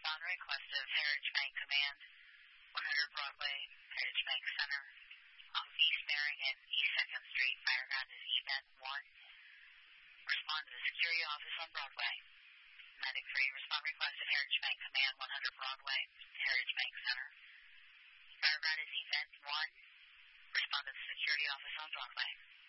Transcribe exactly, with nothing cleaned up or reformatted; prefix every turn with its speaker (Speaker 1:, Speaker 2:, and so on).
Speaker 1: on request of Heritage Bank Command, one hundred Broadway, Heritage Bank Center, off East Bearing and East second Street. Fireground is Event one. Respond to the security office on Broadway. Medic three, respond request of Heritage Bank Command, one hundred Broadway, Heritage Bank Center. Fireground is Event one. Respond to the security office on Broadway.